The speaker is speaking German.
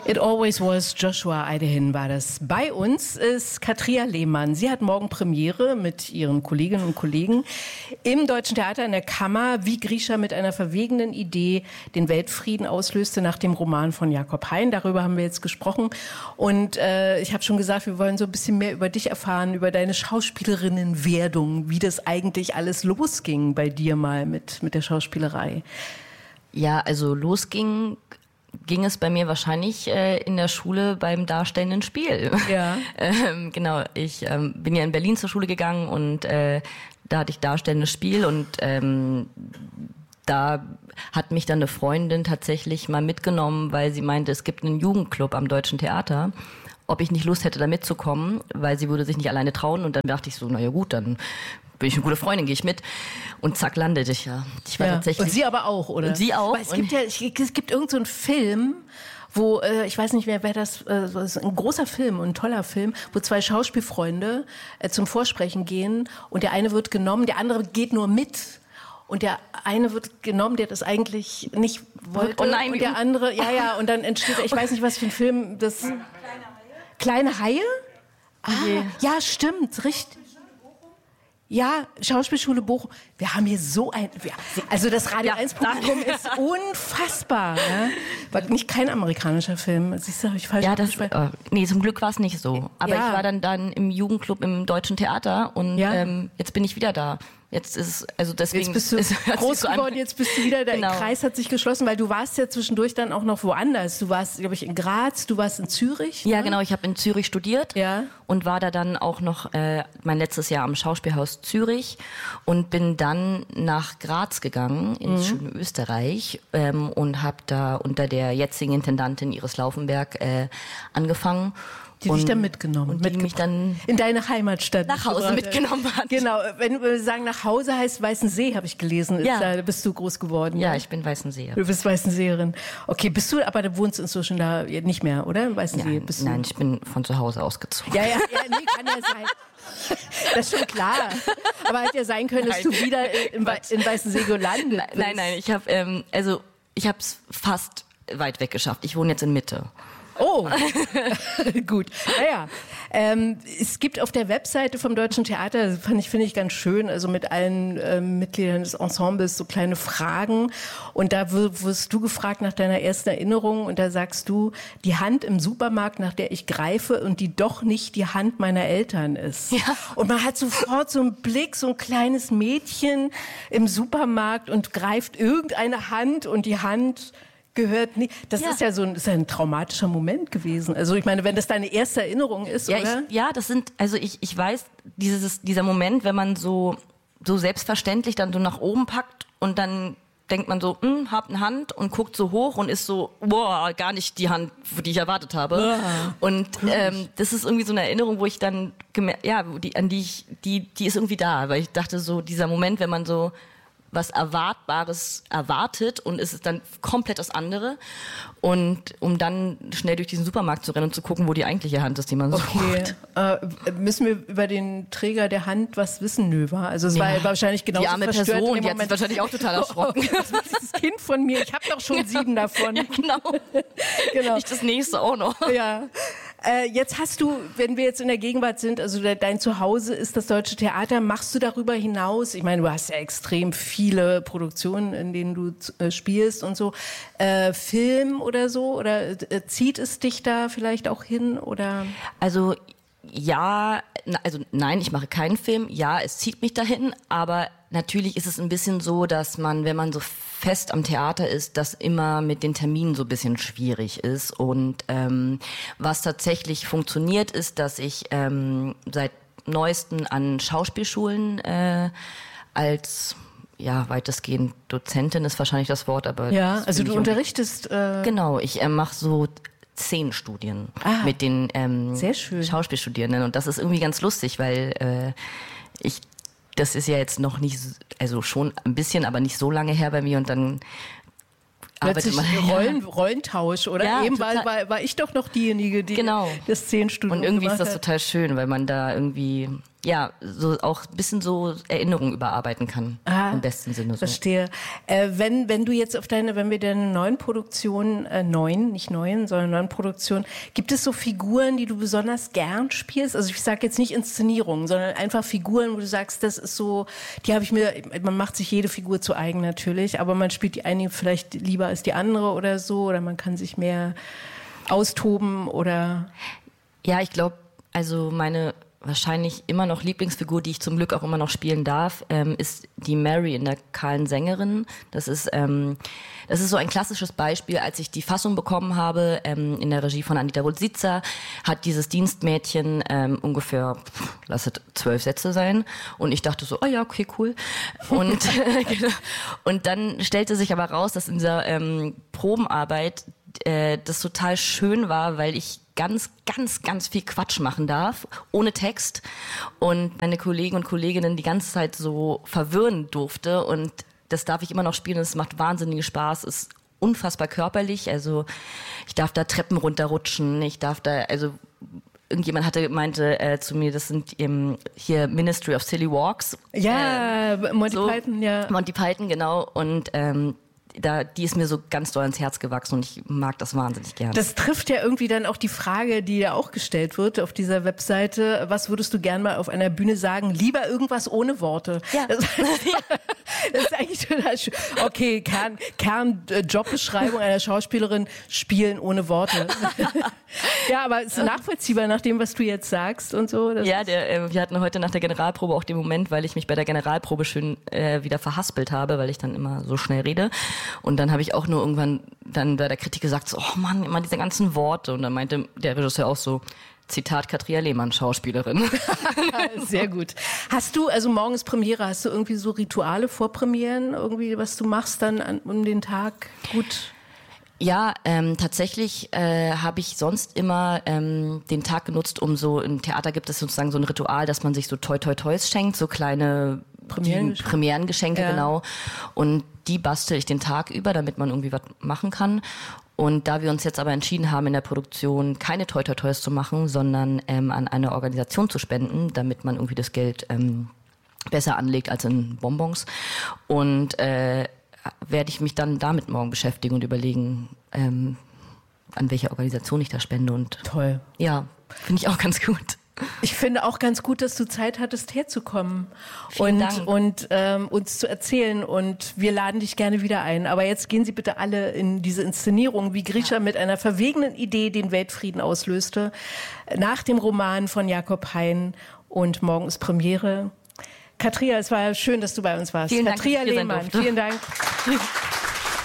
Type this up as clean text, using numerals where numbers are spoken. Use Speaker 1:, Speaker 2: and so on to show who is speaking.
Speaker 1: It Always Was, Joshua Eidehin war das. Bei uns ist Katria Lehmann. Sie hat morgen Premiere mit ihren Kolleginnen und Kollegen im Deutschen Theater in der Kammer, wie Grisha mit einer verwegenen Idee den Weltfrieden auslöste nach dem Roman von Jakob Hein. Darüber haben wir jetzt gesprochen. Und ich habe schon gesagt, wir wollen so ein bisschen mehr über dich erfahren, über deine Schauspielerinnenwerdung, wie das eigentlich alles losging bei dir mal mit der Schauspielerei.
Speaker 2: Ja, also ging es bei mir wahrscheinlich in der Schule beim darstellenden Spiel.
Speaker 1: Ja.
Speaker 2: Genau, ich bin ja in Berlin zur Schule gegangen und da hatte ich darstellendes Spiel und da hat mich dann eine Freundin tatsächlich mal mitgenommen, weil sie meinte, es gibt einen Jugendclub am Deutschen Theater, ob ich nicht Lust hätte, da mitzukommen, weil sie würde sich nicht alleine trauen. Und dann dachte ich so, naja gut, dann bin ich eine gute Freundin, gehe ich mit. Und zack, landete ich ja. Ich war tatsächlich.
Speaker 1: Und sie aber auch, oder?
Speaker 2: Und sie auch.
Speaker 1: Weil es gibt irgend so einen Film, wo, ich weiß nicht mehr, wer das ist ein großer Film, ein toller Film, wo zwei Schauspielfreunde zum Vorsprechen gehen und der eine wird genommen, der andere geht nur mit. Und der eine wird genommen, der das eigentlich nicht wollte.
Speaker 2: Oh nein,
Speaker 1: und der andere, und dann entsteht, ich weiß nicht, was für ein Film, das... Kleine Haie? Ah, ja, stimmt, richtig. Ja, Schauspielschule Bochum. Wir haben hier so also das Radio 1 Publikum ist unfassbar. Ja? War nicht kein amerikanischer Film. Siehst du, habe ich falsch
Speaker 2: gesagt? Nee, zum Glück war es nicht so. Aber ich war dann im Jugendclub im Deutschen Theater und jetzt bin ich wieder da. Jetzt ist also deswegen
Speaker 1: jetzt bist du groß geworden, jetzt bist du wieder, der Kreis hat sich geschlossen, weil du warst ja zwischendurch dann auch noch woanders. Du warst, glaube ich, in Graz, du warst in Zürich.
Speaker 2: Ja, genau, ich habe in Zürich studiert und war da dann auch noch mein letztes Jahr am Schauspielhaus Zürich und bin dann nach Graz gegangen, ins schöne Österreich und habe da unter der jetzigen Intendantin Iris Laufenberg angefangen.
Speaker 1: Die dich dann mitgenommen
Speaker 2: und die mich dann
Speaker 1: in deine Heimatstadt
Speaker 2: nach Hause mitgenommen hat.
Speaker 1: Genau, wenn wir sagen nach Hause heißt Weißensee, habe ich gelesen. Da bist du groß geworden.
Speaker 2: Ja, ich bin Weißenseerin.
Speaker 1: Du bist Weißenseerin. Okay, aber du wohnst inzwischen da nicht mehr, oder? Weißensee?
Speaker 2: Nein, ich bin von zu Hause ausgezogen.
Speaker 1: Ja, nee, kann ja sein. Das ist schon klar. Aber hätte ja sein können, dass du wieder in Weißensee gelandet bist.
Speaker 2: Nein, ich habe ich habe es fast weit weg geschafft. Ich wohne jetzt in Mitte.
Speaker 1: Oh, gut. Naja, es gibt auf der Webseite vom Deutschen Theater, finde ich ganz schön, also mit allen Mitgliedern des Ensembles so kleine Fragen. Und da wirst du gefragt nach deiner ersten Erinnerung und da sagst du, die Hand im Supermarkt, nach der ich greife und die doch nicht die Hand meiner Eltern ist. Ja. Und man hat sofort so einen Blick, so ein kleines Mädchen im Supermarkt und greift irgendeine Hand und die Hand gehört nicht. Das ist ja ist ein traumatischer Moment gewesen. Also ich meine, wenn das deine erste Erinnerung ist, oder?
Speaker 2: Das sind, also ich weiß, dieser Moment, wenn man so selbstverständlich dann so nach oben packt und dann denkt man so, hab eine Hand und guckt so hoch und ist so, boah, gar nicht die Hand, die ich erwartet habe. Und das ist irgendwie so eine Erinnerung, wo ich dann die ist irgendwie da, weil ich dachte so, dieser Moment, wenn man so was Erwartbares erwartet und es ist dann komplett das andere und um dann schnell durch diesen Supermarkt zu rennen und zu gucken, wo die eigentliche Hand ist, die man sucht.
Speaker 1: Müssen wir über den Träger der Hand was wissen? Nö, war? Also es war wahrscheinlich genauso
Speaker 2: die arme
Speaker 1: verstört
Speaker 2: Person, die hat sich wahrscheinlich auch total erschrocken.
Speaker 1: Das ist das Kind von mir, ich habe doch schon 7 davon.
Speaker 2: Ja, genau. Nicht das nächste auch noch.
Speaker 1: Ja. Jetzt hast du, wenn wir jetzt in der Gegenwart sind, also dein Zuhause ist das Deutsche Theater, machst du darüber hinaus, ich meine, du hast ja extrem viele Produktionen, in denen du spielst und so, Film oder so, oder zieht es dich da vielleicht auch hin, oder?
Speaker 2: Also nein, ich mache keinen Film, es zieht mich dahin, aber natürlich ist es ein bisschen so, dass man, wenn man so fest am Theater ist, das immer mit den Terminen so ein bisschen schwierig ist. Und was tatsächlich funktioniert, ist, dass ich seit neuesten an Schauspielschulen als weitestgehend Dozentin ist wahrscheinlich das Wort, aber
Speaker 1: ja, also du unterrichtest.
Speaker 2: Genau, ich mache so 10 Studien mit den Schauspielstudierenden und das ist irgendwie ganz lustig, weil das ist ja jetzt noch nicht, also schon ein bisschen, aber nicht so lange her bei mir und dann
Speaker 1: plötzlich Rollentausch, oder? Ja, eben war ich doch noch diejenige, die das 10 Stunden
Speaker 2: und irgendwie ist das total schön, weil man da irgendwie ja, so auch ein bisschen so Erinnerungen überarbeiten kann. Im besten Sinne. So.
Speaker 1: Verstehe. Wenn du jetzt wenn wir deine neuen Produktionen, neuen Produktionen, gibt es so Figuren, die du besonders gern spielst? Also ich sage jetzt nicht Inszenierungen, sondern einfach Figuren, wo du sagst, das ist so, man macht sich jede Figur zu eigen natürlich, aber man spielt die eine vielleicht lieber als die andere oder so, oder man kann sich mehr austoben oder...
Speaker 2: Ja, ich glaube, also meine wahrscheinlich immer noch Lieblingsfigur, die ich zum Glück auch immer noch spielen darf, ist die Mary in der Kahlen Sängerin. Das ist so ein klassisches Beispiel, als ich die Fassung bekommen habe, in der Regie von Anita Rulsitzer, hat dieses Dienstmädchen ungefähr, lass es 12 Sätze sein. Und ich dachte so, oh ja, okay, cool. Und, genau. Und dann stellte sich aber raus, dass in dieser Probenarbeit das total schön war, weil ich ganz, ganz, ganz viel Quatsch machen darf, ohne Text. Und meine Kollegen und Kolleginnen die ganze Zeit so verwirren durfte. Und das darf ich immer noch spielen. Es macht wahnsinnigen Spaß. Es ist unfassbar körperlich. Also ich darf da Treppen runterrutschen. Irgendjemand meinte zu mir, das sind hier Ministry of Silly Walks.
Speaker 1: Ja, Monty Python, ja.
Speaker 2: Monty Python, genau. Und die ist mir so ganz doll ins Herz gewachsen und ich mag das wahnsinnig gerne.
Speaker 1: Das trifft ja irgendwie dann auch die Frage, die ja auch gestellt wird auf dieser Webseite. Was würdest du gern mal auf einer Bühne sagen? Lieber irgendwas ohne Worte.
Speaker 2: Ja.
Speaker 1: Das ist eigentlich total schön. Okay, Jobbeschreibung einer Schauspielerin, spielen ohne Worte. Ja, aber es ist nachvollziehbar nach dem, was du jetzt sagst und so.
Speaker 2: Ja, wir hatten heute nach der Generalprobe auch den Moment, weil ich mich bei der Generalprobe schön wieder verhaspelt habe, weil ich dann immer so schnell rede. Und dann habe ich auch nur irgendwann dann bei der Kritik gesagt, so, oh Mann, immer diese ganzen Worte. Und dann meinte der Regisseur auch so, Zitat Katria Lehmann, Schauspielerin.
Speaker 1: Sehr gut. Hast du, also morgen ist Premiere, hast du irgendwie so Rituale vor Premieren, irgendwie, was du machst dann um den Tag gut?
Speaker 2: Ja, tatsächlich habe ich sonst immer den Tag genutzt, im Theater gibt es sozusagen so ein Ritual, dass man sich so Toi-Toi-Toys schenkt, so kleine Premierengeschenke, ja. Genau. Und die bastel ich den Tag über, damit man irgendwie was machen kann. Und da wir uns jetzt aber entschieden haben, in der Produktion keine Toi-Toi-Toys zu machen, sondern an eine Organisation zu spenden, damit man irgendwie das Geld besser anlegt als in Bonbons. Und werde ich mich dann damit morgen beschäftigen und überlegen, an welche Organisation ich da spende. Und
Speaker 1: toll.
Speaker 2: Ja, finde ich auch ganz gut.
Speaker 1: Ich finde auch ganz gut, dass du Zeit hattest, herzukommen und uns zu erzählen. Und wir laden dich gerne wieder ein. Aber jetzt gehen Sie bitte alle in diese Inszenierung, wie Grisha mit einer verwegenen Idee den Weltfrieden auslöste, nach dem Roman von Jakob Hein. Und morgen ist Premiere. Katria, es war schön, dass du bei uns warst.
Speaker 2: Vielen Dank,
Speaker 1: Katria Lehmann, vielen Dank.